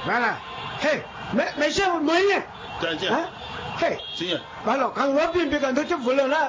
Voilà. Hey, mais j'ai un moyen. Tiens. Hey. Tiens. Alors, quand on va bien, quand tu voles là.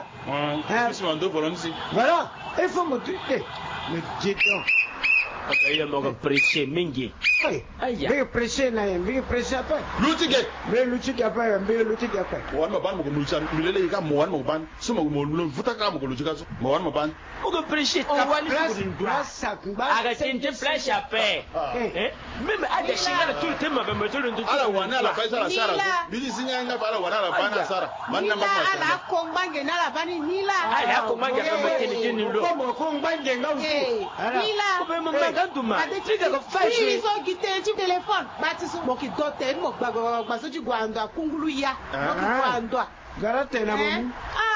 Voilà. Il faut me tuer. Mais dis donc. Il a mon pressé, Mingi. Aïe, pressé, pressé après. L'outil. Mais l'outil après, mais l'outil après. Moi, ma bande, je suis moi, mon ban. Si mon Futaka, mon Lucicaso, moi, ma ban. On peut prêcher ta place. Arrêtez une flèche à paix. Même à des chiens, tout le temps, ma me tourne de tout. Alors, on a la paix à la Sarah. Billy Singh, on a la banane à Sarah. Nila, ala kombange na la bani Nila. Ala kombange na maternité nulo. Comment kombange na aussi. Nila. Comment maganduma. Tika ko fashi. Nili so gite tu téléphone. Batiso mo ki dote mo gbaso ju gwando kungulu ya. Mo ki gwando. Garate na bomu.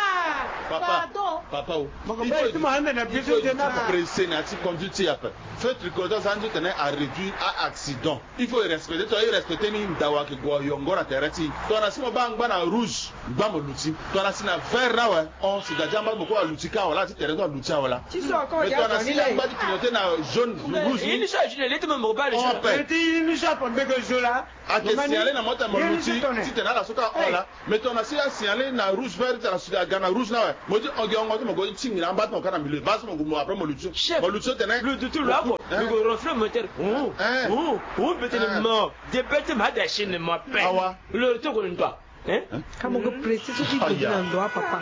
Papa, il faut presser la conduite après. Fait tricotage, ça nous tenait à réduire à accident. Il faut respecter, toi, il respecte une dawa qui goa yongo na tereti. Toi, na si mo bang bana rouge, bang mo luti. Toi, na si na vert na ouais, on se gagne pas beaucoup à luti quand voilà, tu terrain toi luti voilà. Mais toi, na si na badi clignoter na jaune, rouge. Il nous change, il est même mobile. Il nous change pour que je là. A te signaler na moto mo luti, tu tenais la soka ola. Mais toi, na si na signaler na rouge vert, tu na soka gana rouge na ouais. Moi, on dit mo go tingi na mbat mo kana mille. Bas mo go après mo luti. Mo luti tenais. Le tout là. Le reflet moteur. Peut-être des bêtes m'a déchiré ne m'a pas. Le tout qu'on doit. Comment que précis ce qui est dans doigt papa.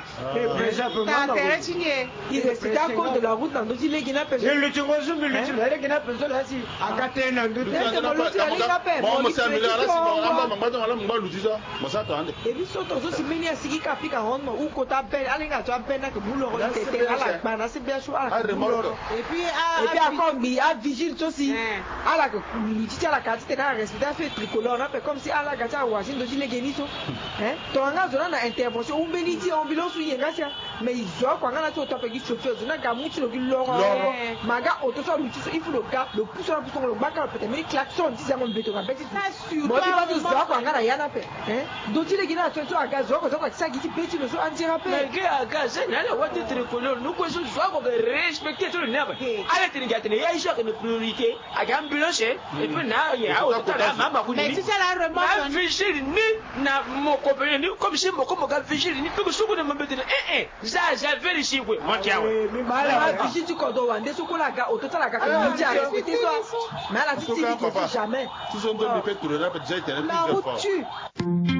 Il reste à cause de la route dans d'autres îles qui n'a pas. Je le tue moi je me le tue là qui n'a pas ça là si. À côté dans d'autres. Moi c'est un milliard là si on va on luti ça. Moi ça attend. Et puis surtout aussi mini asiki ka fika honno ou kota ben alinga to ben na que boulot était à la bana c'est bien choix. Et puis encore bi à vigile aussi. À la que luti à la carte c'était à respecter fait tricolore on fait comme si à la gata Washington d'autres îles geniso. Tonga zona na intervention umbeliti ambulance yengasia mais izo kwa ngana to tope ki chauffeur zona ga muti lo ki loro maga auto so luti il faut le gars le pousse la pousse le baka peut mais klaxon dit ça mon beto ka beti moi ti pas zo kwa ngana yana pe doti le gina to aga zo ko ça ki beti lo so anjira pe mais que aga c'est na le wati tricolore nous ko zo ko respecter tout le neba ale tini gatene ya isha que priorité aga ambulance et puis na ya auto la mama ku mais tu sais la remarque vigile ni na mo comme si mon vigile ni peut que ce qu'on m'a dit ça vérifie moi qui a mais la vigile du cordeau en dessous qu'on la gars au total la gars que tu as respecté toi mais la petite jamais tout son dos me fait tourner déjà été la route tue